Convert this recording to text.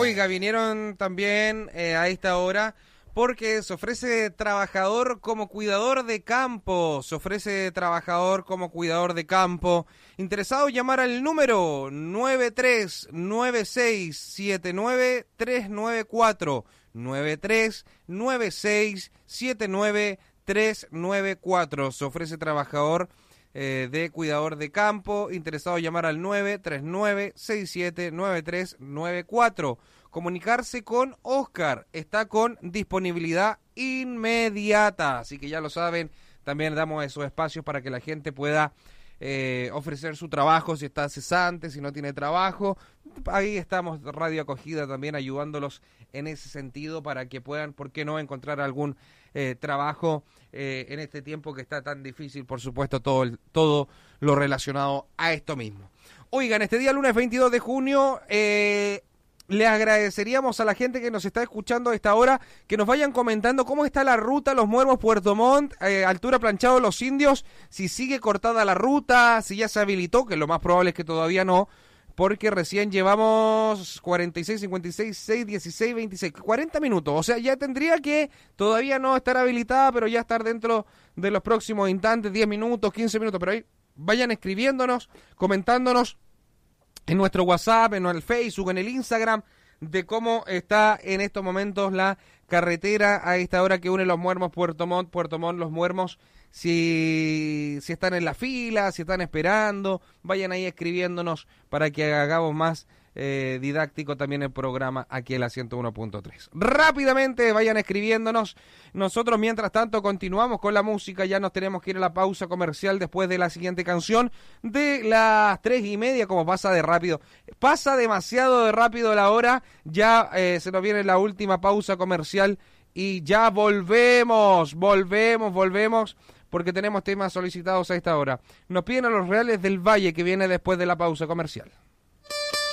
Oiga, vinieron también a esta hora porque se ofrece trabajador como cuidador de campo. Se ofrece trabajador como cuidador de campo. Interesado, llamar al número 9396793994. 9396793994. Se ofrece trabajador de cuidador de campo. Interesado, llamar al 939679394. Comunicarse con Oscar, está con disponibilidad inmediata, así que ya lo saben, también damos esos espacios para que la gente pueda ofrecer su trabajo, si está cesante, si no tiene trabajo. Ahí estamos, Radio Acogida, también ayudándolos en ese sentido para que puedan, ¿por qué no?, encontrar algún trabajo en este tiempo que está tan difícil, por supuesto, todo lo relacionado a esto mismo. Oigan, este día lunes 22 de junio, le agradeceríamos a la gente que nos está escuchando a esta hora que nos vayan comentando cómo está la ruta Los Muermos Puerto Montt, altura Planchado Los Indios, si sigue cortada la ruta, si ya se habilitó, que lo más probable es que todavía no, porque recién llevamos 46, 56, 6, 16, 26, 40 minutos, o sea, ya tendría que todavía no estar habilitada, pero ya estar dentro de los próximos instantes, 10 minutos, 15 minutos, pero ahí vayan escribiéndonos, comentándonos en nuestro WhatsApp, en el Facebook, en el Instagram, de cómo está en estos momentos la carretera a esta hora que une Los Muermos, Puerto Montt, Los Muermos, si están en la fila, si están esperando, vayan ahí escribiéndonos para que hagamos más didáctico también el programa aquí en la 101.3. Rápidamente vayan escribiéndonos. Nosotros mientras tanto continuamos con la música, ya nos tenemos que ir a la pausa comercial después de la siguiente canción de las 3:30, como pasa de rápido. Pasa demasiado de rápido la hora, ya se nos viene la última pausa comercial y ya volvemos, porque tenemos temas solicitados a esta hora. Nos piden a Los Reales del Valle, que viene después de la pausa comercial.